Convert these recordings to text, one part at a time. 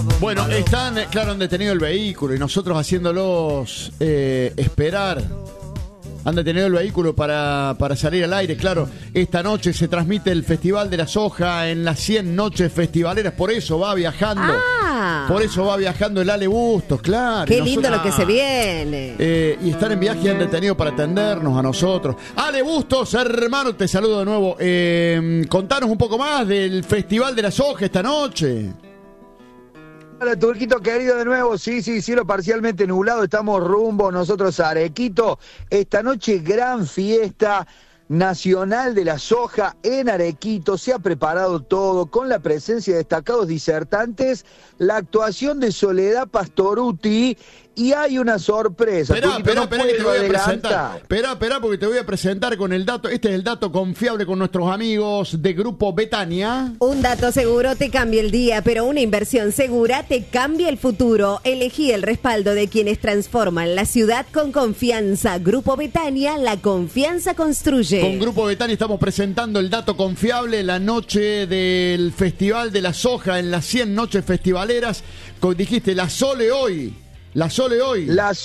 Bueno, están, claro, han detenido el vehículo y nosotros haciéndolos esperar. Han detenido el vehículo para salir al aire. Claro, esta noche se transmite el Festival de la Soja en las 100 noches festivaleras. Por eso va viajando. Por eso va viajando el Ale Bustos, claro. Qué lindo lo que se viene. Y están en viaje y han detenido para atendernos a nosotros. Ale Bustos, hermano, te saludo de nuevo. Contanos un poco más del Festival de la Soja esta noche. Hola, Turquito querido, de nuevo. Sí, cielo parcialmente nublado, estamos rumbo nosotros a Arequito. Esta noche gran fiesta nacional de la soja en Arequito. Se ha preparado todo con la presencia de destacados disertantes, la actuación de Soledad Pastoruti y hay una sorpresa. Esperá, que te voy a presentar. Esperá, porque te voy a presentar con el dato. Este es el dato confiable con nuestros amigos de Grupo Betania. Un dato seguro te cambia el día, pero una inversión segura te cambia el futuro. Elegí el respaldo de quienes transforman la ciudad con confianza. Grupo Betania, la confianza construye. Con Grupo Betania estamos presentando el dato confiable, la noche del Festival de la Soja en las 100 noches festivaleras. Como dijiste, la Sole hoy. La Sole hoy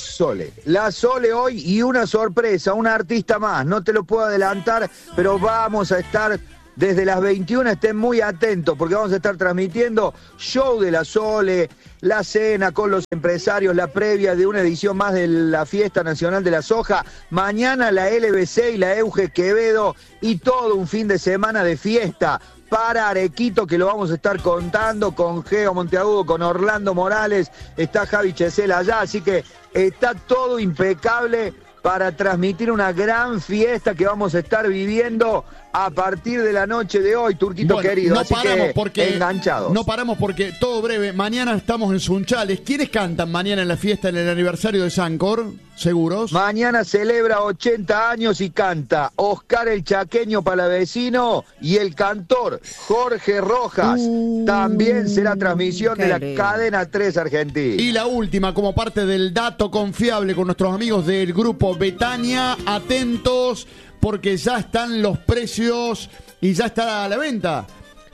y una sorpresa, un artista más, no te lo puedo adelantar, pero vamos a estar desde las 21, estén muy atentos, porque vamos a estar transmitiendo show de la Sole, la cena con los empresarios, la previa de una edición más de la Fiesta Nacional de la Soja, mañana la LBC y la Euge Quevedo, y todo un fin de semana de fiesta para Arequito, que lo vamos a estar contando con Geo Monteagudo, con Orlando Morales, está Javi Chesel allá, así que está todo impecable para transmitir una gran fiesta que vamos a estar viviendo a partir de la noche de hoy, Turquito querido. No así paramos que porque enganchados. No paramos porque todo breve. Mañana estamos en Sunchales. ¿Quiénes cantan mañana en la fiesta en el aniversario de Sancor? ¿Seguros? Mañana celebra 80 años y canta Oscar el Chaqueño Palavecino y el cantor Jorge Rojas. También será transmisión de la cadena 3 Argentina. Y la última, como parte del dato confiable con nuestros amigos del Grupo Betania, atentos, porque ya están los precios y ya está a la venta.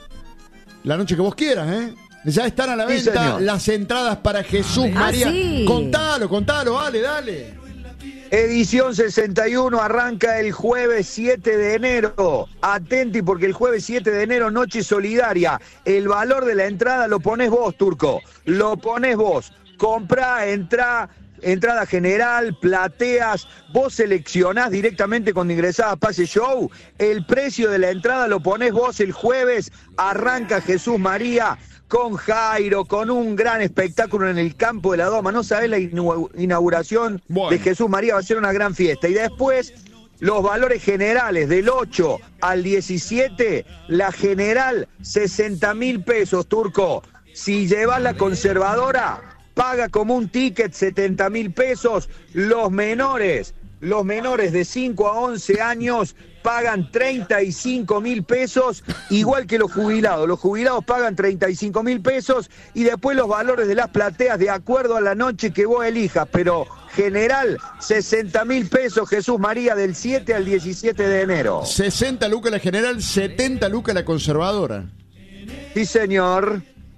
La noche que vos quieras, ¿eh? Ya están a la venta, señor, las entradas para Jesús María. Sí. Contalo, dale. Edición 61 arranca el jueves 7 de enero. Atenti porque el jueves 7 de enero, noche solidaria. El valor de la entrada lo pones vos, Turco. Lo pones vos. Comprá, entrada general, plateas, vos seleccionás directamente cuando ingresás a Pase Show, el precio de la entrada lo ponés vos el jueves, arranca Jesús María con Jairo, con un gran espectáculo en el campo de la Doma, no sabés la inauguración de Jesús María, va a ser una gran fiesta, y después los valores generales del 8 al 17, la general 60.000 pesos, Turco, si llevas la conservadora, paga como un ticket 70.000 pesos. Los menores de 5 a 11 años pagan 35.000 pesos, igual que los jubilados. Los jubilados pagan 35.000 pesos y después los valores de las plateas de acuerdo a la noche que vos elijas, pero general 60.000 pesos, Jesús María, del 7 al 17 de enero. 60 lucas la general, 70 lucas la conservadora. Sí, señor.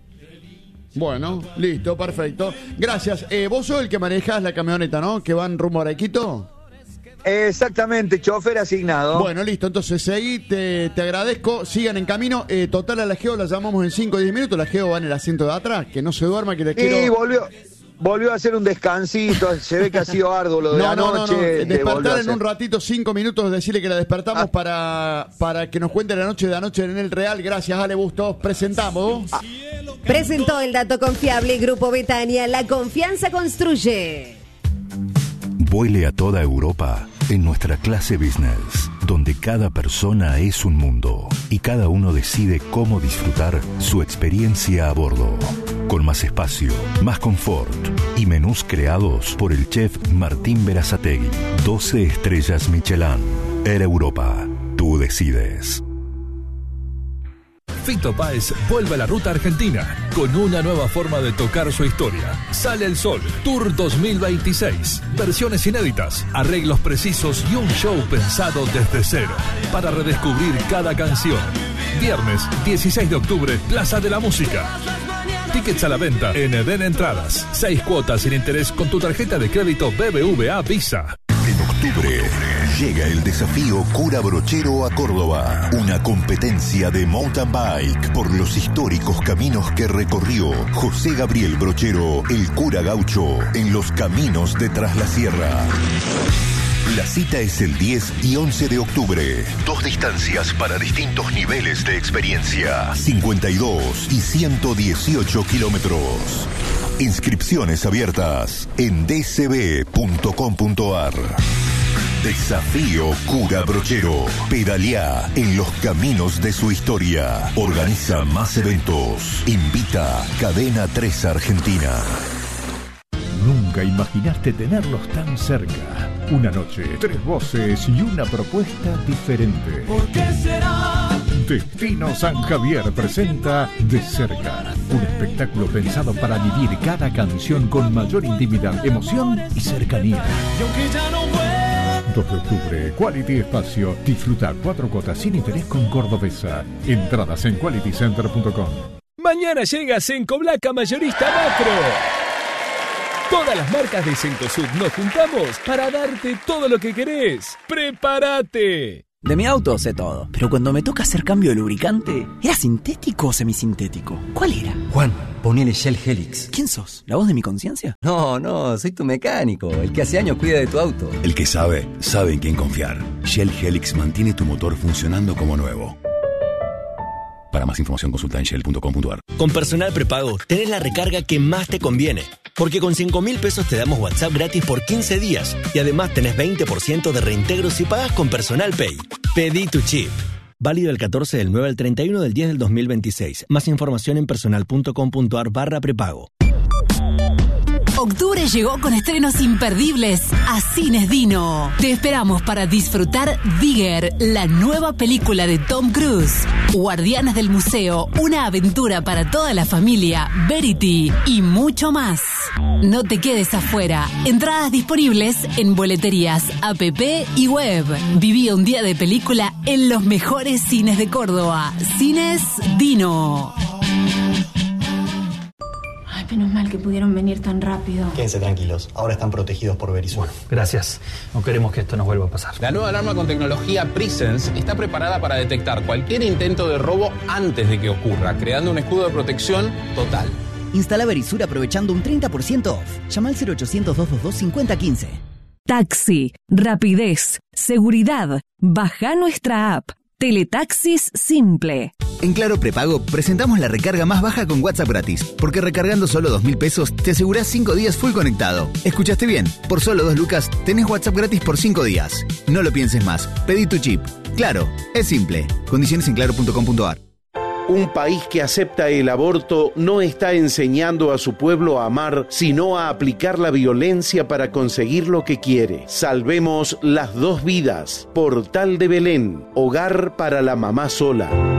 Bueno, listo, perfecto. Gracias. Vos sos el que manejás la camioneta, ¿no? Que van rumbo a Arequito. Exactamente, chofer asignado. Bueno, listo, entonces seguí, te agradezco, sigan en camino. Total, a la Geo la llamamos en 5 o 10 minutos, la Geo va en el asiento de atrás, que no se duerma, que le quiero... Y volvió a hacer un descansito, se ve que ha sido arduo lo de la noche. No. Despertar en un ratito, 5 minutos, decirle que la despertamos para que nos cuente la noche de anoche en el Real. Gracias, Ale Bustos, presentamos. Presentó el dato confiable Grupo Betania, la confianza construye. Vuele a toda Europa en nuestra clase business, donde cada persona es un mundo y cada uno decide cómo disfrutar su experiencia a bordo. Con más espacio, más confort y menús creados por el chef Martín Berazategui. 12 estrellas Michelin. Air Europa. Tú decides. Fito Páez vuelve a la ruta argentina con una nueva forma de tocar su historia. Sale el Sol, Tour 2026. Versiones inéditas, arreglos precisos y un show pensado desde cero para redescubrir cada canción. Viernes 16 de octubre, Plaza de la Música. tickets a la venta en Eden Entradas. 6 cuotas sin interés con tu tarjeta de crédito BBVA Visa. En octubre llega el desafío Cura Brochero a Córdoba. Una competencia de mountain bike por los históricos caminos que recorrió José Gabriel Brochero, el cura gaucho, en los caminos de Tras la Sierra. La cita es el 10 y 11 de octubre. 2 distancias para distintos niveles de experiencia. 52 y 118 kilómetros. Inscripciones abiertas en dcb.com.ar. Desafío Cura Brochero. Pedaleá en los caminos de su historia. Organiza Más Eventos. Invita Cadena 3 Argentina. Nunca imaginaste tenerlos tan cerca. Una noche, 3 voces y una propuesta diferente. ¿Por qué será? Destino San Javier presenta De Cerca, un espectáculo pensado para vivir cada canción con mayor intimidad, emoción y cercanía. Y aunque ya no vuelva. 2 de octubre, Quality Espacio. Disfruta 4 cuotas sin interés con Cordobesa. Entradas en qualitycenter.com. Mañana llega Sencoblaca Mayorista Macro. Todas las marcas de Cencosud nos juntamos para darte todo lo que querés. ¡Prepárate! De mi auto sé todo, pero cuando me toca hacer cambio de lubricante, ¿era sintético o semisintético? ¿Cuál era? Juan, ponele Shell Helix. ¿Quién sos? ¿La voz de mi conciencia? No, soy tu mecánico, el que hace años cuida de tu auto. El que sabe en quién confiar. Shell Helix mantiene tu motor funcionando como nuevo. Para más información consulta en shell.com.ar. Con Personal Prepago tenés la recarga que más te conviene. Porque con 5.000 pesos te damos WhatsApp gratis por 15 días. Y además tenés 20% de reintegro si pagas con Personal Pay. Pedí tu chip. Válido el 14 del 9 al 31 del 10 del 2026. Más información en personal.com.ar/prepago. Octubre llegó con estrenos imperdibles a Cines Dino. Te esperamos para disfrutar Digger, la nueva película de Tom Cruise. Guardianes del Museo, una aventura para toda la familia, Verity y mucho más. No te quedes afuera. Entradas disponibles en boleterías, app y web. Viví un día de película en los mejores cines de Córdoba. Cines Dino. Menos mal que pudieron venir tan rápido. Quédense tranquilos, ahora están protegidos por Verisur. Bueno, gracias. No queremos que esto nos vuelva a pasar. La nueva alarma con tecnología Presence está preparada para detectar cualquier intento de robo antes de que ocurra, creando un escudo de protección total. Instala Verisur aprovechando un 30% off. Llama al 0800-222-5015. Taxi, rapidez, seguridad. Baja nuestra app. Teletaxis Simple. En Claro Prepago presentamos la recarga más baja con WhatsApp gratis, porque recargando solo 2.000 pesos te asegurás 5 días full conectado. ¿Escuchaste bien? Por solo 2 lucas tenés WhatsApp gratis por 5 días. No lo pienses más, pedí tu chip. Claro, es simple. Condiciones en claro.com.ar. Un país que acepta el aborto no está enseñando a su pueblo a amar, sino a aplicar la violencia para conseguir lo que quiere. Salvemos las 2 vidas. Portal de Belén, hogar para la mamá sola.